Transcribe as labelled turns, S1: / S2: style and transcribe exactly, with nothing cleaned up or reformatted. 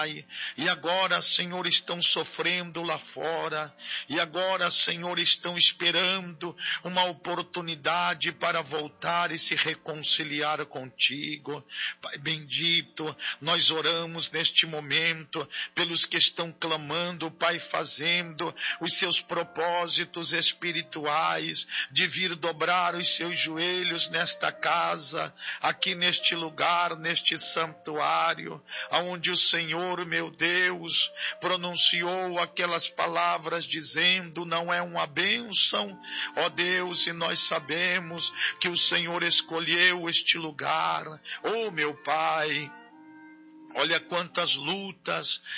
S1: Pai, e agora, Senhor, estão sofrendo lá fora, e agora, Senhor, estão esperando uma oportunidade para voltar e se reconciliar contigo. Pai bendito, nós oramos neste momento pelos que estão clamando, Pai, fazendo os seus propósitos espirituais de vir dobrar os seus joelhos nesta casa, aqui neste lugar, neste santuário, aonde o Senhor, meu Deus, pronunciou aquelas palavras dizendo: não é uma bênção, ó Deus, e nós sabemos que o Senhor escolheu este lugar. Oh, meu Pai, olha quantas lutas